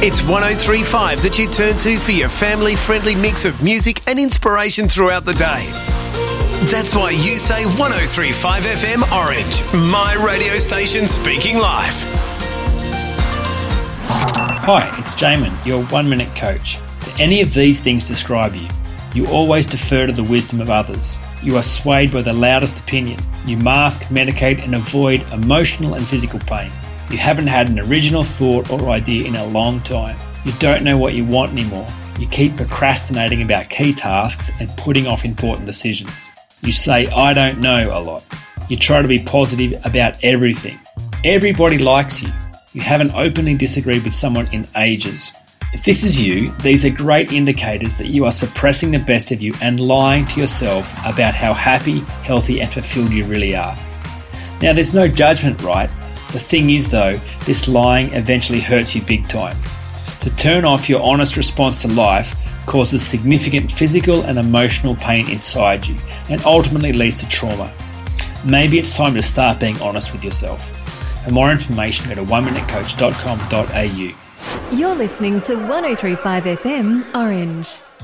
It's 103.5 that you turn to for your family-friendly mix of music and inspiration throughout the day. That's why you say 103.5 FM Orange, my radio station speaking live. Hi, it's Jamin, your 1 Minute Coach. Do any of these things describe you? You always defer to the wisdom of others. You are swayed by the loudest opinion. You mask, medicate and avoid emotional and physical pain. You haven't had an original thought or idea in a long time. You don't know what you want anymore. You keep procrastinating about key tasks and putting off important decisions. You say, I don't know a lot. You try to be positive about everything. Everybody likes you. You haven't openly disagreed with someone in ages. If this is you, these are great indicators that you are suppressing the best of you and lying to yourself about how happy, healthy and fulfilled you really are. Now, there's no judgment, right? The thing is though, this lying eventually hurts you big time. To turn off your honest response to life causes significant physical and emotional pain inside you and ultimately leads to trauma. Maybe it's time to start being honest with yourself. For more information, go to oneminutecoach.com.au. You're listening to 103.5 FM Orange.